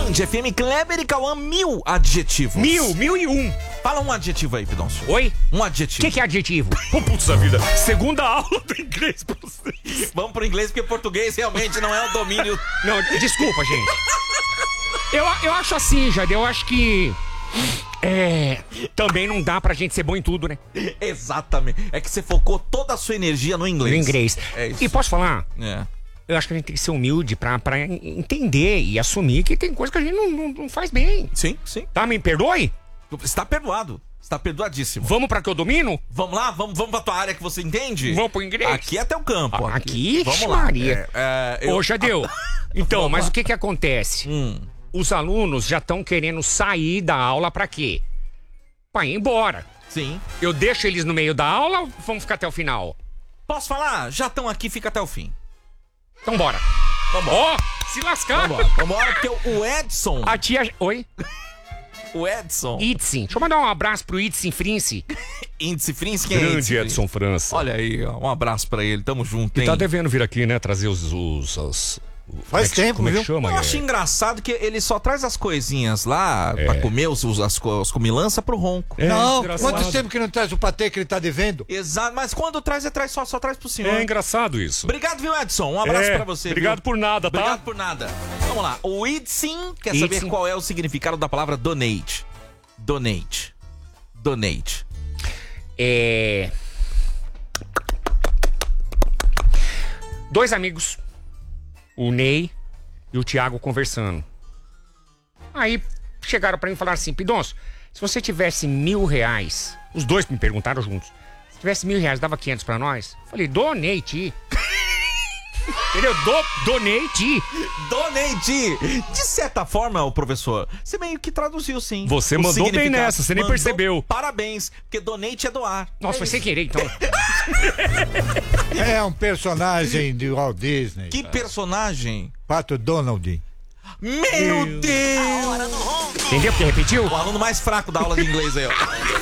Band FM, Kleber e Cauã, 1000 adjetivos. 1001. Fala um adjetivo aí, Pidoncio. Oi? Um O adjetivo. que é adjetivo? Oh, putz vida. Segunda aula do inglês pra vocês. Vamos pro inglês, porque português realmente não é o domínio. Não, desculpa, gente. Eu acho assim, Jade, eu acho que... também não dá pra gente ser bom em tudo, né? Exatamente. É que você focou toda a sua energia no inglês. No inglês. É isso. E posso falar? É. Eu acho que a gente tem que ser humilde pra entender e assumir que tem coisa que a gente não faz bem. Sim, sim. Tá? Me perdoe? Está perdoado. Está perdoadíssimo. Vamos pra que eu domino? Vamos lá? Vamos pra tua área que você entende? Vamos pro inglês? Aqui é teu campo. Aqui? Vamos lá. Maria. Ô, Jadeu. Então, Vamos mas lá. o que acontece? Os alunos já estão querendo sair da aula pra quê? Pra ir embora. Sim. Eu deixo eles no meio da aula ou vamos ficar até o final? Posso falar? Já estão aqui, fica até o fim. Então bora. Vambora. Ó, se lascar. Vambora, porque o Edson... A tia... Oi? O Edson... Itzin. Deixa eu mandar um abraço pro Itzin Frince. Índice Frins, quem é Índice Frins? França. Olha aí, ó, um abraço pra ele, tamo junto, hein? Tá devendo vir aqui, né? Trazer os Faz tempo, como é que viu? chama? Eu acho engraçado que ele só traz as coisinhas lá pra comer as comilanças pro ronco. Não, engraçado. quanto tempo que não traz o patê que ele tá devendo? Exato, mas quando traz, só traz pro senhor. É engraçado isso. Obrigado, viu, Edson? Um abraço pra você. Obrigado viu? por nada, tá? Obrigado por nada. Vamos lá. O Itzin quer saber Itzin. qual é o significado da palavra donate. Donate. Donate. Dois amigos, o Ney e o Thiago, conversando. Aí chegaram pra mim e falaram assim: Pidoncio, se você tivesse R$1.000, os dois me perguntaram juntos, se tivesse R$1.000, dava 500 pra nós? Falei, donate. Entendeu? Donate. Donate. De certa forma, o professor, você meio que traduziu, sim. Você O mandou bem significado. nessa, você nem Mandou. percebeu. Parabéns, porque donate é doar. Nossa, foi sem querer, então. É um personagem de Walt Disney. Que personagem. Pato Donald. Meu Deus! Entendeu porque repetiu? O aluno mais fraco da aula de inglês aí, ó.